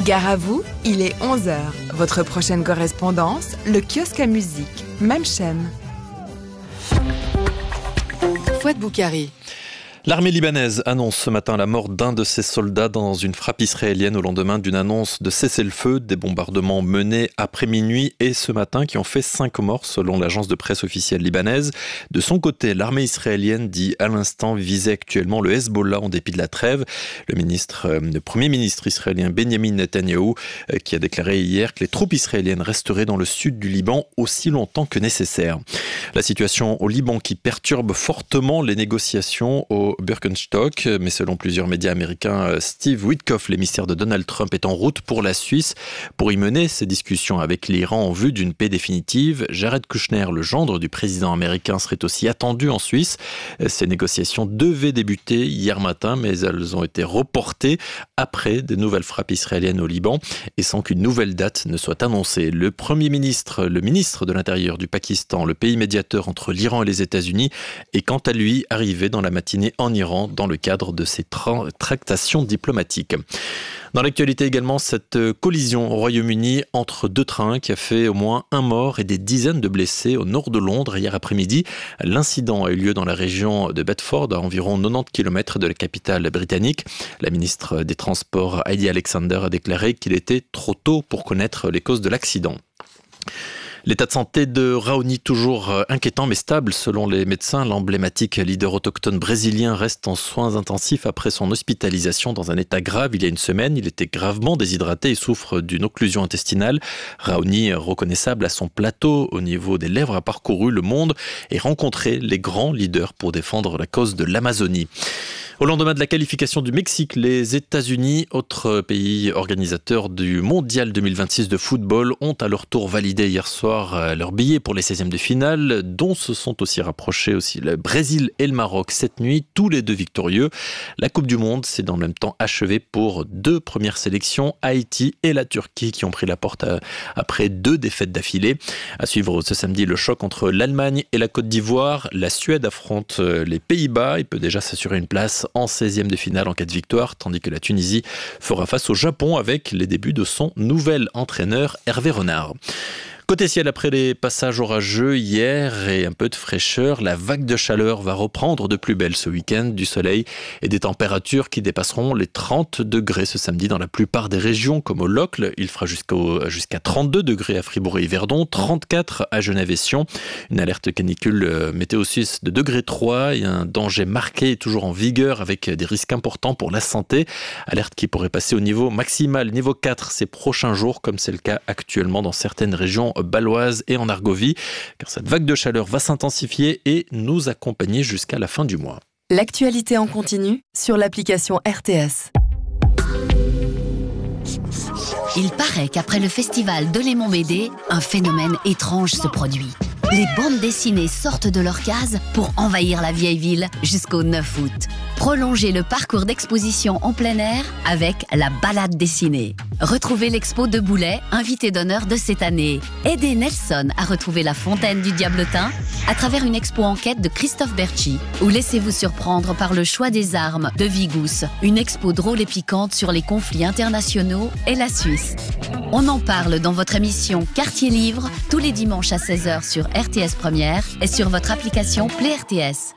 Gare à vous, il est 11h. Votre prochaine correspondance, le kiosque à musique. Même chaîne. Fouad Boukari. L'armée libanaise annonce ce matin la mort d'un de ses soldats dans une frappe israélienne au lendemain d'une annonce de cessez-le-feu. Des bombardements menés après minuit et ce matin qui ont fait 5 morts selon l'agence de presse officielle libanaise. De son côté, l'armée israélienne dit à l'instant viser actuellement le Hezbollah en dépit de la trêve. Le premier ministre israélien Benjamin Netanyahou qui a déclaré hier que les troupes israéliennes resteraient dans le sud du Liban aussi longtemps que nécessaire. La situation au Liban qui perturbe fortement les négociations au Birkenstock, mais selon plusieurs médias américains, Steve Witkoff, l'émissaire de Donald Trump, est en route pour la Suisse pour y mener ses discussions avec l'Iran en vue d'une paix définitive. Jared Kushner, le gendre du président américain, serait aussi attendu en Suisse. Ces négociations devaient débuter hier matin, mais elles ont été reportées après de nouvelles frappes israéliennes au Liban et sans qu'une nouvelle date ne soit annoncée. Le ministre de l'Intérieur du Pakistan, le pays médiateur entre l'Iran et les États-Unis, est quant à lui arrivé dans la matinée en Iran dans le cadre de ces tractations diplomatiques. Dans l'actualité également, cette collision au Royaume-Uni entre 2 trains qui a fait au moins 1 mort et des dizaines de blessés au nord de Londres hier après-midi. L'incident a eu lieu dans la région de Bedford, à environ 90 km de la capitale britannique. La ministre des Transports, Heidi Alexander, a déclaré qu'il était trop tôt pour connaître les causes de l'accident. L'état de santé de Raoni toujours inquiétant mais stable selon les médecins. L'emblématique leader autochtone brésilien reste en soins intensifs après son hospitalisation dans un état grave il y a une semaine. Il était gravement déshydraté et souffre d'une occlusion intestinale. Raoni, reconnaissable à son plateau au niveau des lèvres, a parcouru le monde et rencontré les grands leaders pour défendre la cause de l'Amazonie. Au lendemain de la qualification du Mexique, les États-Unis, autre pays organisateur du Mondial 2026 de football, ont à leur tour validé hier soir leur billet pour les 16e de finale, dont se sont aussi rapprochés aussi le Brésil et le Maroc cette nuit, tous les deux victorieux. La Coupe du Monde s'est dans le même temps achevée pour 2 premières sélections, Haïti et la Turquie, qui ont pris la porte après 2 défaites d'affilée. À suivre ce samedi le choc entre l'Allemagne et la Côte d'Ivoire. La Suède affronte les Pays-Bas. Il peut déjà s'assurer une place en 16e de finale en cas de victoire, tandis que la Tunisie fera face au Japon avec les débuts de son nouvel entraîneur Hervé Renard. Côté ciel, après les passages orageux hier et un peu de fraîcheur, la vague de chaleur va reprendre de plus belle ce week-end, du soleil et des températures qui dépasseront les 30 degrés ce samedi dans la plupart des régions, comme au Locle. Il fera jusqu'à 32 degrés à Fribourg et Yverdon, 34 à Genève et Sion. Une alerte canicule météo suisse de degré 3 et un danger marqué est toujours en vigueur avec des risques importants pour la santé. Alerte qui pourrait passer au niveau maximal, niveau 4 ces prochains jours, comme c'est le cas actuellement dans certaines régions baloise et en Argovie, car cette vague de chaleur va s'intensifier et nous accompagner jusqu'à la fin du mois. L'actualité en continu sur l'application RTS. Il paraît qu'après le festival de Lémon BD, un phénomène étrange se produit. Les bandes dessinées sortent de leur case pour envahir la vieille ville jusqu'au 9 août. Prolongez le parcours d'exposition en plein air avec la balade dessinée. Retrouvez l'expo de Boulay, invité d'honneur de cette année. Aidez Nelson à retrouver la fontaine du Diablotin à travers une expo enquête de Christophe Berchi. Ou laissez-vous surprendre par le choix des armes de Vigous, une expo drôle et piquante sur les conflits internationaux et la Suisse. On en parle dans votre émission Quartier Livre tous les dimanches à 16h sur RTS Première et sur votre application Play RTS.